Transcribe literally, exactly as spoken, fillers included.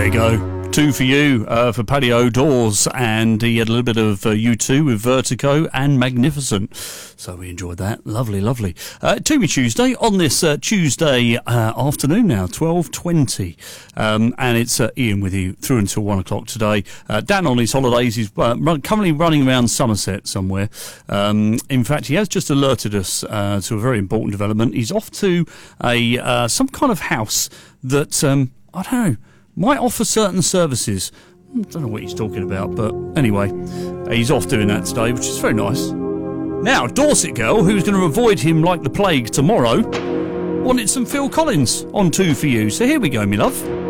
There you go. Two for you uh, for Patio Doors, and he had a little bit of uh, U two with Vertigo and Magnificent. So we enjoyed that. Lovely, lovely. Uh, To Me Tuesday on this uh, Tuesday uh, afternoon now, twelve twenty. Um, and it's uh, Ian with you through until one o'clock today. Uh, Dan on his holidays. He's uh, run, currently running around Somerset somewhere. Um, in fact, he has just alerted us uh, to a very important development. He's off to a uh, some kind of house that, um, I don't know, might offer certain services. I don't know what he's talking about, but anyway, he's off doing that today, which is very nice. Now, Dorset girl, who's going to avoid him like the plague tomorrow, wanted some Phil Collins on Two For You. So here we go, me love.